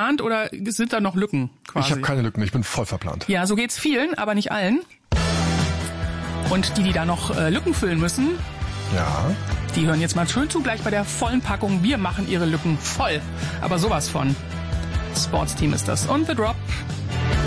verplant oder sind da noch Lücken quasi? Ich habe keine Lücken, ich bin voll verplant. Ja, so geht's vielen, aber nicht allen. Und die da noch Lücken füllen müssen, Ja. die hören jetzt mal schön zu, gleich bei der vollen Packung. Wir machen ihre Lücken voll. Aber sowas von. Sportsteam ist das. Und The Drop.